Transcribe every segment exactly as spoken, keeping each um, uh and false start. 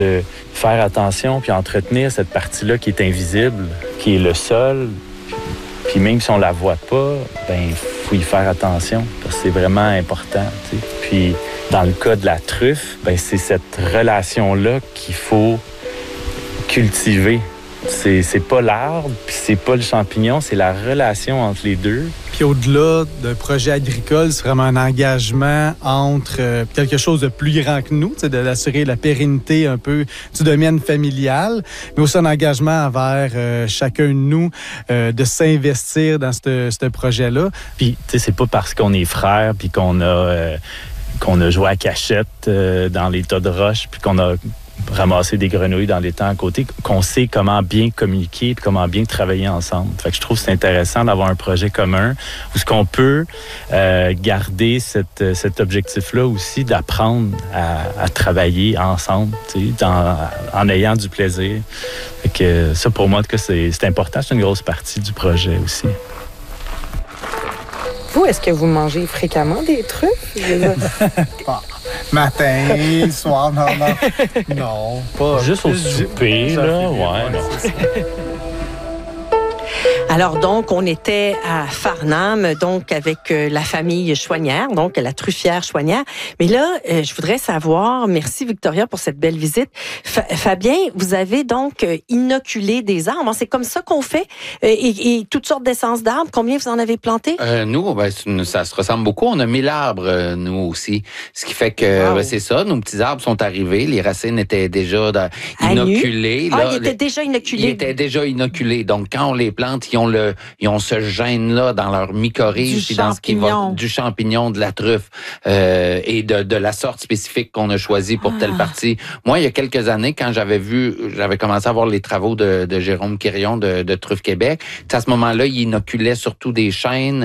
de faire attention puis entretenir cette partie-là qui est invisible, qui est le sol. Puis même si on la voit pas, ben il faut y faire attention parce que c'est vraiment important. Tu sais. Puis dans le cas de la truffe, ben c'est cette relation-là qu'il faut cultiver. C'est, c'est pas l'arbre, puis c'est pas le champignon, c'est la relation entre les deux. Puis au-delà d'un projet agricole, c'est vraiment un engagement entre euh, quelque chose de plus grand que nous, d'assurer la pérennité un peu du domaine familial, mais aussi un engagement envers euh, chacun de nous euh, de s'investir dans ce projet-là. Puis, tu sais, c'est pas parce qu'on est frères, puis qu'on a, euh, qu'on a joué à cachette euh, dans les tas de roches, puis qu'on a ramasser des grenouilles dans les temps à côté, qu'on sait comment bien communiquer et comment bien travailler ensemble. Fait que je trouve que c'est intéressant d'avoir un projet commun où ce qu'on peut euh, garder cette, cet objectif-là aussi d'apprendre à, à travailler ensemble, tu sais, dans, en ayant du plaisir. Fait que ça, pour moi, c'est, c'est important. C'est une grosse partie du projet aussi. Vous, est-ce que vous mangez fréquemment des truffes? Matin, soir, non, non. Non, pas. Juste au souper, là, ouais, non. Alors donc, on était à Farnham, donc avec euh, la famille Chouanière, donc la truffière Chouanière. Mais là, euh, je voudrais savoir, merci Victoria pour cette belle visite. Fa- Fabien, vous avez donc euh, inoculé des arbres. C'est comme ça qu'on fait euh, et, et toutes sortes d'essences d'arbres. Combien vous en avez planté? Euh, nous, ben, ça se ressemble beaucoup. On a mille arbres, euh, nous aussi. Ce qui fait que wow. ben, c'est ça, nos petits arbres sont arrivés. Les racines étaient déjà dans, inoculées. Ah, là, ils étaient les, déjà inoculés. Ils étaient déjà inoculés. Donc, quand on les plante, ils ont le, ils ont ce gène-là dans leur mycorhize, puis dans ce qui va du champignon, de la truffe euh, et de, de la sorte spécifique qu'on a choisie pour ah. telle partie. Moi, il y a quelques années, quand j'avais vu, j'avais commencé à voir les travaux de, de Jérôme Quirion de, de Truffe Québec. À ce moment-là, il inoculait surtout des chênes,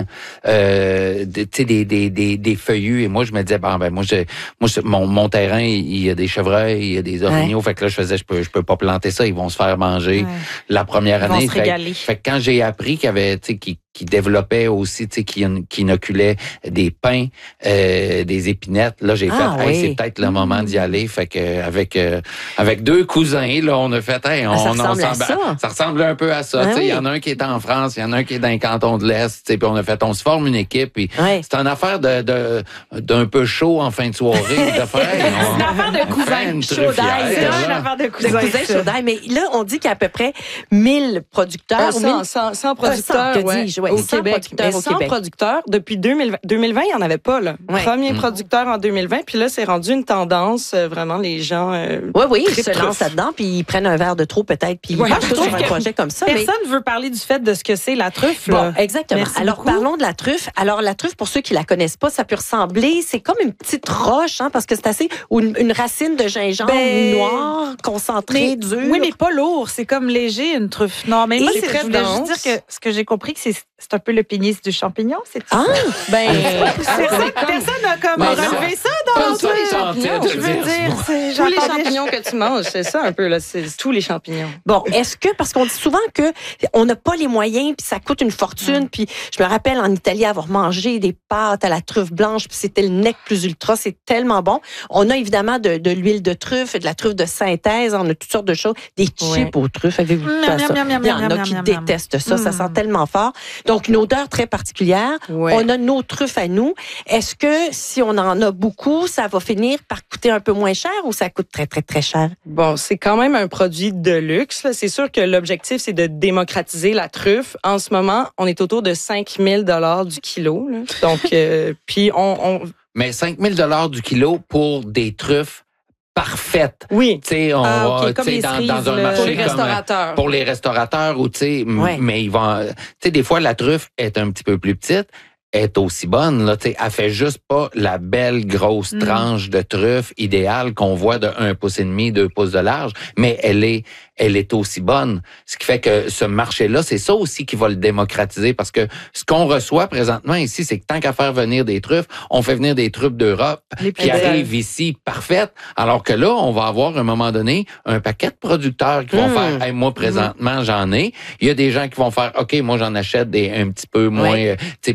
euh, des, des, des, des, des feuillus. Et moi, je me disais, ben, ben moi, je, moi je, mon, mon terrain, il y a des chevreuils, il y a des orignaux. Ouais. Fait que là, je faisais, je peux, je peux pas planter ça. Ils vont se faire manger ouais. la première ils année. Vont se régaler. Fait, fait que quand j'ai appris qu'il y avait, tu sais, qui qui développait aussi, tu sais, qui, qui inoculait des pins, euh, des épinettes. Là, j'ai ah, fait, hey, oui. c'est peut-être le moment d'y aller. Fait que avec euh, avec deux cousins, là, on a fait, hey, on, ça ressemble on à ça. Ça ressemble un peu à ça. Ah, tu sais, il oui. y en a un qui est en France, il y en a un qui est dans le canton de l'Est. Tu sais, puis on a fait, on se forme une équipe. Puis oui. c'est une affaire de, de d'un peu chaud en fin de soirée. de faire, c'est une affaire de cousins chaud d'ail. C'est une affaire de cousins chaud d'ail. Mais là, on dit qu'il y a à peu près mille producteurs. cent producteurs, que dis-je, ouais. au Québec. Producteurs mais au cent Québec. producteurs, depuis deux mille vingt, deux mille vingt, il n'y en avait pas. Là. Ouais. Premier mmh. producteur en deux mille vingt, puis là, c'est rendu une tendance. Euh, vraiment, les gens... Euh, oui, oui, ils se lancent là-dedans, puis ils prennent un verre de trop peut-être, puis ouais, ils partent sur un projet comme ça. Personne ne mais... veut parler du fait de ce que c'est la truffe. Là. Bon, exactement. Merci Alors, beaucoup. parlons de la truffe. Alors, la truffe, pour ceux qui la connaissent pas, ça peut ressembler, c'est comme une petite roche, hein, parce que c'est assez... ou une, une racine de gingembre ben... noire, concentrée, dure. Oui, mais pas lourd. C'est comme léger, une truffe. Non, mais moi, c'est très je voulais juste dire que ce que j'ai compris, que c'est, c'est un peu le pénis du champignon. C'est ah, ben, personne, personne n'a comme ben relevé ça dans tous les champignons. Je veux dire, c'est tous les champignons que tu manges, c'est ça un peu là, c'est tous les champignons. Bon, est-ce que parce qu'on dit souvent que on n'a pas les moyens puis ça coûte une fortune, mm. puis je me rappelle en Italie avoir mangé des pâtes à la truffe blanche puis c'était le nec plus ultra, c'est tellement bon. On a évidemment de, de l'huile de truffe, de la truffe de synthèse, on a toutes sortes de choses, des chips ouais. aux truffes, avez-vous vu ça? Il y en a qui détestent ça, ça sent tellement fort. Donc une odeur très particulière. Ouais. On a nos truffes à nous. Est-ce que si on en a beaucoup, ça va finir par coûter un peu moins cher ou ça coûte très, très, très cher? Bon, c'est quand même un produit de luxe. Là. C'est sûr que l'objectif, c'est de démocratiser la truffe. En ce moment, on est autour de cinq mille dollars du kilo. Là. Donc, euh, puis on, on... Mais cinq mille dollars du kilo pour des truffes parfaite. Oui. Tu sais, on ah, va, okay, comme les dans, cerises, dans un le... marché pour les comme, restaurateurs. Pour les restaurateurs, ou tu sais, ouais. mais ils vont, tu sais, des fois, la truffe est un petit peu plus petite, est aussi bonne, là, tu sais, elle fait juste pas la belle grosse mm. tranche de truffe idéale qu'on voit de un pouce et demi, deux pouces de large, mais elle est, elle est aussi bonne. Ce qui fait que ce marché-là, c'est ça aussi qui va le démocratiser, parce que ce qu'on reçoit présentement ici, c'est que tant qu'à faire venir des truffes, on fait venir des truffes d'Europe qui arrivent ici parfaites, alors que là, on va avoir à un moment donné un paquet de producteurs qui vont mmh. faire, hey, moi présentement, mmh. j'en ai. Il y a des gens qui vont faire, OK, moi j'en achète des un petit peu moins, ouais. tu sais, puis je les transfère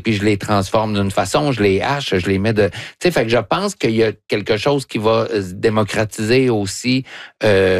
transforme d'une façon, je les hache, je les mets de... Tu sais, fait que je pense qu'il y a quelque chose qui va se démocratiser aussi euh,